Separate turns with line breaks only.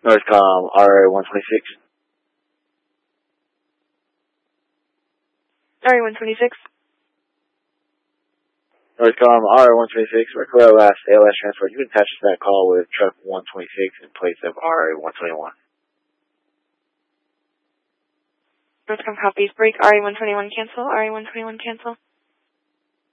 Northcom RA-126.
RA-126.
Northcom RA-126, record last ALS transport. You can attach to that call with truck 126 in place of RA-121.
Northcom copies. Break RA-121 cancel. RA-121 cancel.